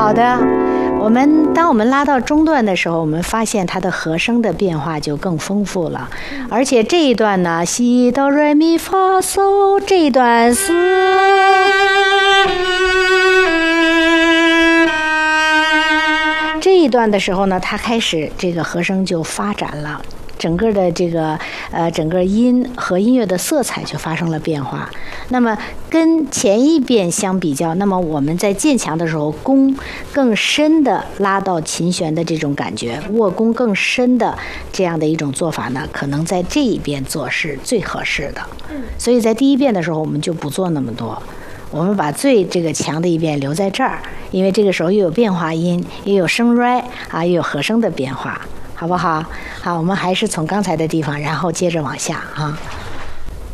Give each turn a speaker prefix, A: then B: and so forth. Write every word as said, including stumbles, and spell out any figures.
A: 好的。我们当我们拉到中段的时候，我们发现它的和声的变化就更丰富了，而且这一段呢，西哆来咪发嗦，这一段是这一段的时候呢，它开始这个和声就发展了。整个的这个呃，整个音和音乐的色彩就发生了变化。那么跟前一遍相比较，那么我们在渐强的时候，弓更深的拉到琴弦的这种感觉，握弓更深的这样的一种做法呢，可能在这一遍做是最合适的。所以在第一遍的时候，我们就不做那么多。我们把最这个强的一遍留在这儿，因为这个时候又有变化音，又有声 r 啊，又有和声的变化。好不好？好，我们还是从刚才的地方，然后接着往下啊。